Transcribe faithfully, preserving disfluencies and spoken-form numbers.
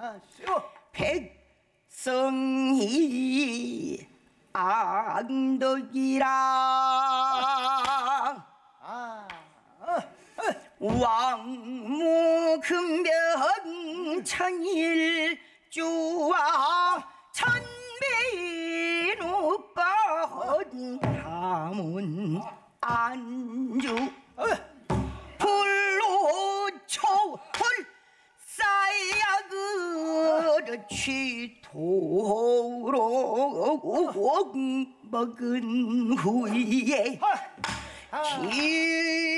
백성이 안덕이라 왕무 금병 천일 주와 천배인 오빠 다문 안주 불로 초월 싸야 그렇지 도로 먹은 후에 기